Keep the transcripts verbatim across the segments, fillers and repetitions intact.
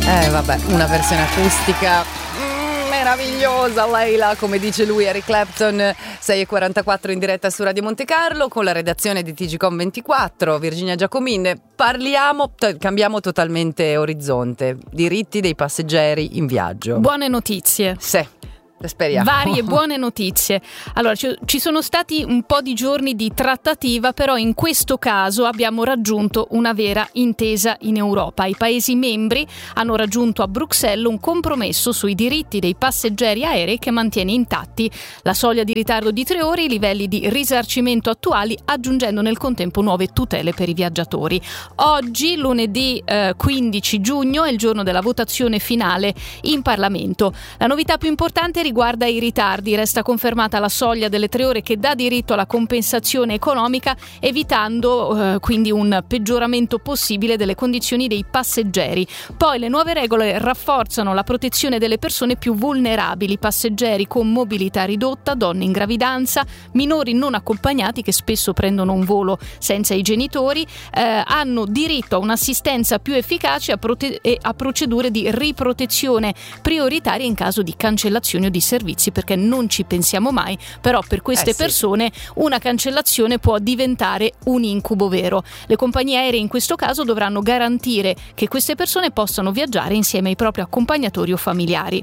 Eh vabbè, una versione acustica mm, meravigliosa, Leila, come dice lui, Eric Clapton. Sei e quarantaquattro in diretta su Radio Monte Carlo con la redazione di T G Com ventiquattro, Virginia Giacomin. Parliamo, t- cambiamo totalmente orizzonte. Diritti dei passeggeri in viaggio. Buone notizie. Sì. Speriamo. Varie buone notizie. Allora, ci sono stati un po' di giorni di trattativa, però in questo caso abbiamo raggiunto una vera intesa in Europa. I Paesi membri hanno raggiunto a Bruxelles un compromesso sui diritti dei passeggeri aerei che mantiene intatti la soglia di ritardo di tre ore e i livelli di risarcimento attuali, aggiungendo nel contempo nuove tutele per i viaggiatori. Oggi, lunedì eh, quindici giugno, è il giorno della votazione finale in Parlamento. La novità più importante riguarda i ritardi. Resta confermata la soglia delle tre ore che dà diritto alla compensazione economica, evitando eh, quindi un peggioramento possibile delle condizioni dei passeggeri. Poi le nuove regole rafforzano la protezione delle persone più vulnerabili, passeggeri con mobilità ridotta, donne in gravidanza, minori non accompagnati che spesso prendono un volo senza i genitori, eh, hanno diritto a un'assistenza più efficace a prote- e a procedure di riprotezione prioritaria in caso di cancellazione o di servizi, perché non ci pensiamo mai, però per queste eh sì. persone una cancellazione può diventare un incubo vero. Le compagnie aeree in questo caso dovranno garantire che queste persone possano viaggiare insieme ai propri accompagnatori o familiari.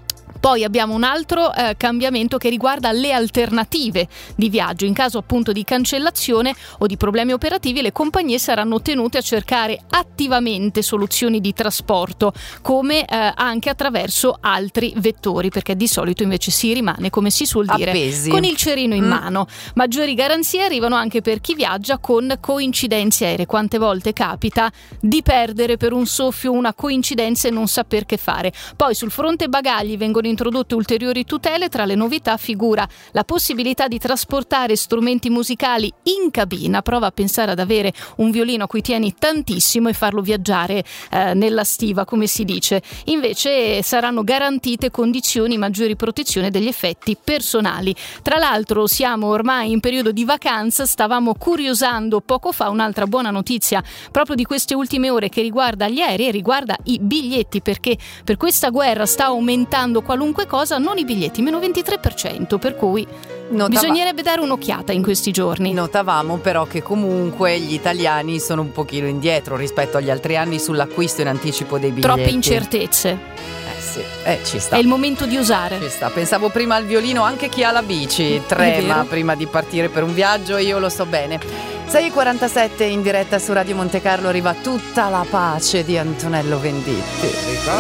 Poi abbiamo un altro eh, cambiamento che riguarda le alternative di viaggio. In caso appunto di cancellazione o di problemi operativi, le compagnie saranno tenute a cercare attivamente soluzioni di trasporto, come eh, anche attraverso altri vettori, perché di solito invece si rimane, come si suol dire, appesi, con il cerino in mm. mano. Maggiori garanzie arrivano anche per chi viaggia con coincidenze aeree. Quante volte capita di perdere per un soffio una coincidenza e non saper che fare. Poi sul fronte bagagli vengono introdotte ulteriori tutele. Tra le novità figura la possibilità di trasportare strumenti musicali in cabina. Prova a pensare ad avere un violino a cui tieni tantissimo e farlo viaggiare eh, nella stiva, come si dice. Invece saranno garantite condizioni maggiori protezione degli effetti personali. Tra l'altro siamo ormai in periodo di vacanza, stavamo curiosando poco fa un'altra buona notizia proprio di queste ultime ore che riguarda gli aerei e riguarda i biglietti, perché per questa guerra sta aumentando qualunque cosa, non i biglietti, meno ventitré per cento, per cui Notava- bisognerebbe dare un'occhiata in questi giorni. Notavamo però che comunque gli italiani sono un pochino indietro rispetto agli altri anni sull'acquisto in anticipo dei biglietti. Troppe incertezze. Eh sì, eh, ci sta. È il momento di usare. Ci sta. Pensavo prima al violino, anche chi ha la bici trema prima di partire per un viaggio, io lo so bene. sei e quarantasette in diretta su Radio Monte Carlo, arriva Tutta la pace di Antonello Venditti.